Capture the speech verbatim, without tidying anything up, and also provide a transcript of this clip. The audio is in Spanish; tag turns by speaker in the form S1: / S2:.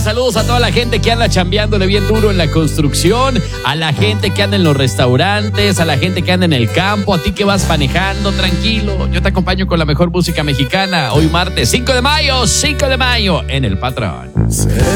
S1: saludos a toda la gente que anda chambeándole bien duro en la construcción, a la gente que anda en los restaurantes, a la gente que anda en el campo, a ti que vas manejando, tranquilo. Yo te acompaño con la mejor música mexicana. Hoy martes cinco de mayo, cinco de mayo, en El Patrón.